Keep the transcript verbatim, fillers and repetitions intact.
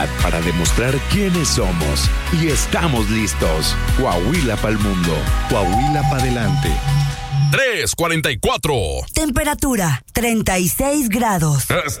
para demostrar quiénes somos. Y estamos listos. Coahuila pa'l mundo. Coahuila pa' adelante. tres cuarenta y cuatro. Temperatura treinta y seis grados. Estás